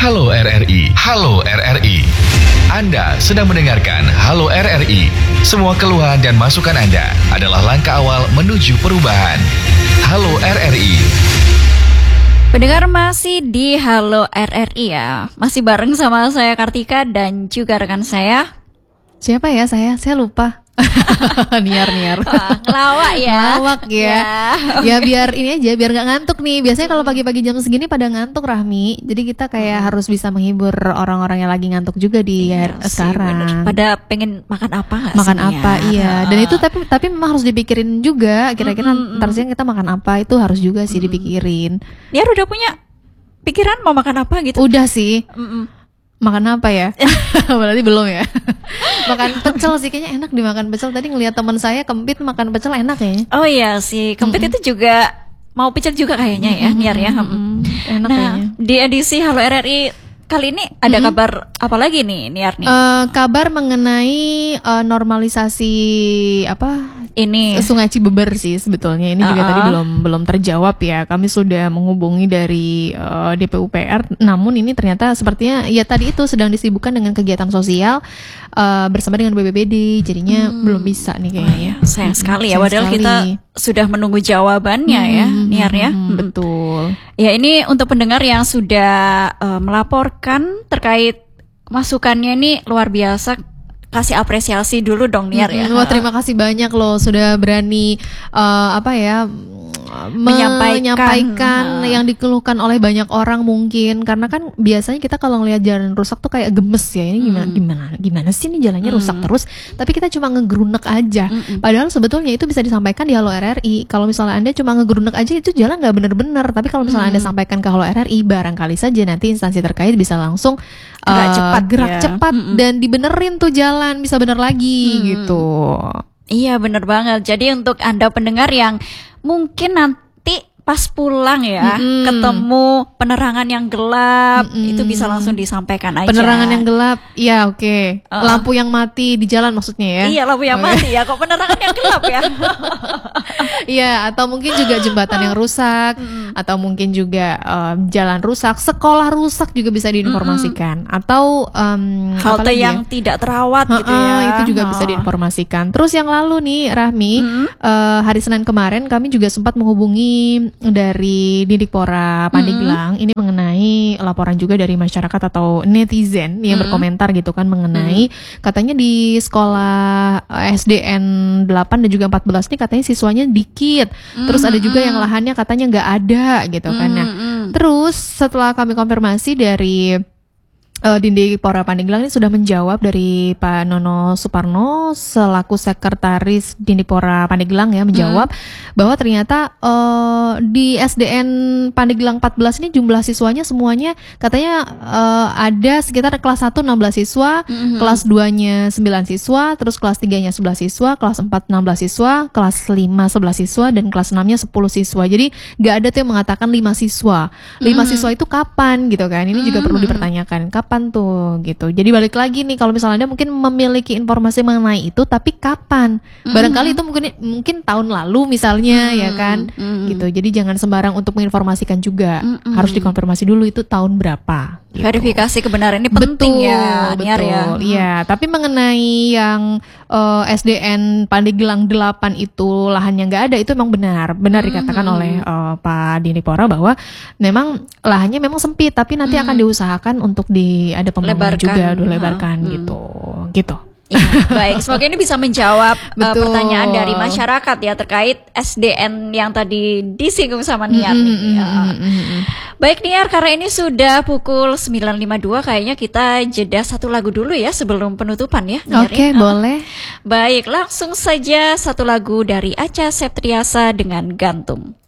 Halo RRI. Halo RRI. Anda sedang mendengarkan Halo RRI. Semua keluhan dan masukan Anda adalah langkah awal menuju perubahan. Halo RRI. Pendengar masih di Halo RRI ya. Masih bareng sama saya Kartika dan juga rekan saya. Siapa ya saya? Saya lupa. Niar. Ngelawak ya. Ngelawak ya. Ya biar ini aja, biar gak ngantuk nih. Biasanya kalau pagi-pagi jam segini pada ngantuk, Rahmi. Jadi kita kayak harus bisa menghibur orang-orang yang lagi ngantuk juga di sekarang. Pada pengen makan apa gak makan sih, apa, iya. Dan itu tapi memang harus dipikirin juga. Kira-kira ntar siang kita makan apa, itu harus juga sih dipikirin. Niar udah punya pikiran mau makan apa gitu? Udah sih. Makan apa ya? Berarti belum ya. Makan pecel sih, kayaknya enak dimakan pecel. Tadi ngelihat teman saya kempit makan pecel enak kayaknya. Oh iya sih, kempit itu juga mau pecel juga kayaknya ya, Niar ya. Enak nah, kayaknya. di edisi Halo RRI kali ini ada kabar apa lagi nih, Niar nih? Kabar mengenai normalisasi ini Sungai Cibeber sih sebetulnya. Ini juga tadi belum terjawab ya. Kami sudah menghubungi dari DPUPR, namun ini ternyata sepertinya ya tadi itu sedang disibukkan dengan kegiatan sosial bersama dengan BPBD. Jadinya belum bisa nih kayaknya. Oh, iya. Sayang sekali ya, padahal kita sudah menunggu jawabannya ya, Niar ya. Betul. Ya, ini untuk pendengar yang sudah melaporkan terkait masukannya ini luar biasa. Kasih apresiasi dulu dong, Niar ya. Wah, terima kasih banyak loh sudah berani menyampaikan yang dikeluhkan oleh banyak orang mungkin, karena kan biasanya kita kalau ngelihat jalan rusak tuh kayak gemes ya, ini gimana sih ini jalannya rusak terus, tapi kita cuma ngegrunek aja. Padahal sebetulnya itu bisa disampaikan di Halo RRI. Kalau misalnya Anda cuma ngegrunek aja itu jalan nggak benar-benar, tapi kalau misalnya Anda sampaikan ke Halo RRI, barangkali saja nanti instansi terkait bisa langsung gerak cepat dan dibenerin tuh jalan bisa bener lagi gitu. Iya, bener banget. Jadi untuk Anda pendengar yang mungkin nanti pas pulang ya ketemu penerangan yang gelap, itu bisa langsung disampaikan aja. Penerangan yang gelap, ya oke. Lampu yang mati di jalan maksudnya ya? Iya, lampu yang mati ya. Kok penerangan yang gelap ya? Iya, atau mungkin juga jembatan yang rusak, atau mungkin juga jalan rusak, sekolah rusak juga bisa diinformasikan, atau halte yang tidak terawat gitu ya. Itu juga bisa diinformasikan. Terus yang lalu nih, Rahmi, hari Senin kemarin kami juga sempat menghubungi dari Didikpora Pandeglang. Ini mengenai laporan juga dari masyarakat atau netizen yang berkomentar gitu kan mengenai katanya di sekolah SDN 8 dan juga 14 nih katanya siswanya dikit. Terus ada juga yang lahannya katanya nggak ada gitu kan. Nah, terus setelah kami konfirmasi dari Didikpora Pandeglang ini sudah menjawab dari Pak Nono Suparno selaku sekretaris Didikpora Pandeglang ya, menjawab bahwa ternyata di SDN Pandeglang 14 ini jumlah siswanya semuanya katanya ada sekitar kelas 1 16 siswa, kelas 2-nya 9 siswa, terus kelas 3-nya 11 siswa, kelas 4 16 siswa, kelas 5 11 siswa, dan kelas 6-nya 10 siswa. Jadi nggak ada tuh yang mengatakan 5 siswa. 5 siswa itu kapan gitu kan? Ini juga perlu dipertanyakan. Kapan tuh gitu. Jadi balik lagi nih, kalau misalnya Anda mungkin memiliki informasi mengenai itu, tapi kapan? Barangkali itu mungkin tahun lalu misalnya ya kan, gitu. Jadi jangan sembarang untuk menginformasikan juga, harus dikonfirmasi dulu itu tahun berapa. Gitu. Verifikasi kebenaran ini penting ya, Niar ya. Iya, tapi mengenai yang SDN Pandeglang 8 itu lahannya nggak ada, itu memang benar dikatakan oleh Pak Didikpora bahwa memang lahannya memang sempit, tapi nanti akan diusahakan untuk ada pembangunan juga, dilebarkan gitu. Ya, baik, semoga ini bisa menjawab pertanyaan dari masyarakat ya terkait SDN yang tadi disinggung sama Niar nih. Baik Niar, karena ini sudah pukul 9.52, kayaknya kita jeda satu lagu dulu ya sebelum penutupan ya. Oke, boleh. Baik, langsung saja satu lagu dari Acha Septriasa dengan Gantung.